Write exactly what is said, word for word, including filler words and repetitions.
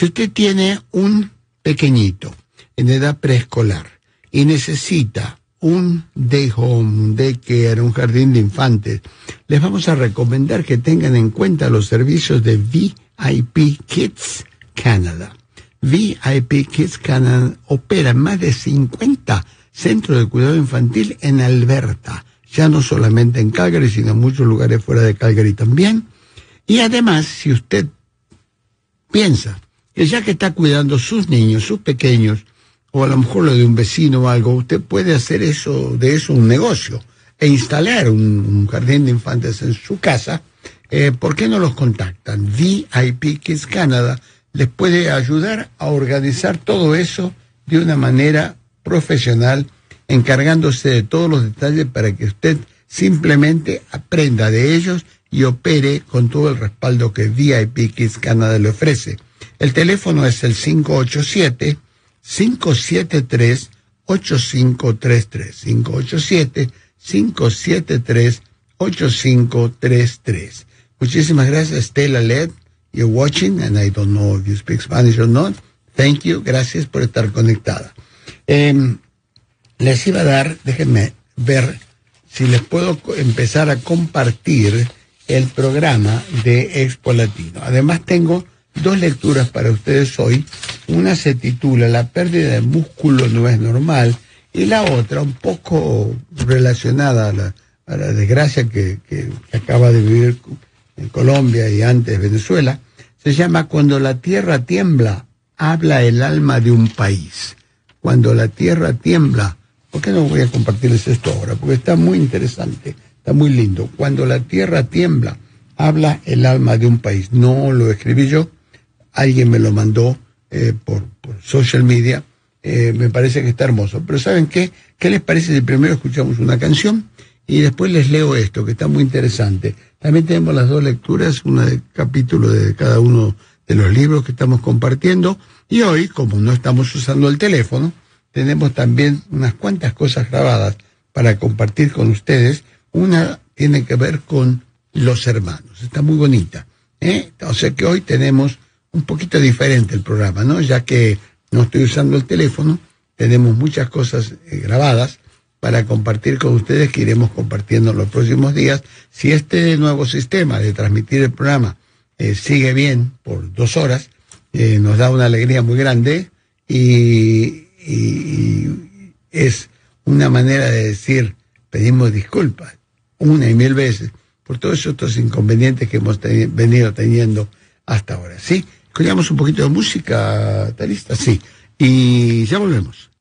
Si usted tiene un pequeñito en edad preescolar y necesita un day home, un daycare, un jardín de infantes, les vamos a recomendar que tengan en cuenta los servicios de V I P Kids Canada. V I P Kids Canada opera en más de cincuenta centros de cuidado infantil en Alberta, ya no solamente en Calgary, sino en muchos lugares fuera de Calgary también. Y además, si usted piensa que ya que está cuidando sus niños, sus pequeños, o a lo mejor lo de un vecino o algo, usted puede hacer eso, de eso un negocio, e instalar un, un jardín de infantes en su casa. Eh, ¿por qué no los contactan? V I P Kids Canada les puede ayudar a organizar todo eso de una manera profesional, encargándose de todos los detalles para que usted simplemente aprenda de ellos y opere con todo el respaldo que V I P Kids Canada le ofrece. El teléfono es el cinco ocho siete, cinco siete tres, ocho cinco tres tres. cinco ocho siete, cinco siete tres, ocho cinco tres tres. Muchísimas gracias, Stella Led. You're watching, and I don't know if you speak Spanish or not. Thank you. Gracias por estar conectada. Eh, les iba a dar, déjenme ver si les puedo empezar a compartir el programa de Expo Latino. Además tengo dos lecturas para ustedes hoy. Una se titula La pérdida de músculo no es normal, y la otra, un poco relacionada a la, a la desgracia que, que, que acaba de vivir en Colombia y antes Venezuela, se llama Cuando la tierra tiembla, habla el alma de un país. Cuando la tierra tiembla, ¿por qué no voy a compartirles esto ahora? Porque está muy interesante, está muy lindo. Cuando la tierra tiembla, habla el alma de un país. No lo escribí yo, alguien me lo mandó eh, por, por social media. Eh, me parece que está hermoso. Pero ¿saben qué? ¿Qué les parece si primero escuchamos una canción y después les leo esto, que está muy interesante? También tenemos las dos lecturas, una de capítulo de cada uno de los libros que estamos compartiendo. Y hoy, como no estamos usando el teléfono, tenemos también unas cuantas cosas grabadas para compartir con ustedes. Una tiene que ver con los hermanos. Está muy bonita, ¿eh? O sea que hoy tenemos un poquito diferente el programa, ¿no? Ya que no estoy usando el teléfono, tenemos muchas cosas eh, grabadas para compartir con ustedes, que iremos compartiendo en los próximos días. Si este nuevo sistema de transmitir el programa eh, sigue bien por dos horas, eh, nos da una alegría muy grande y, y, y es una manera de decir, pedimos disculpas una y mil veces por todos estos inconvenientes que hemos teni- venido teniendo hasta ahora. ¿Sí? Escuchamos un poquito de música, ¿está lista? Sí. Y ya volvemos.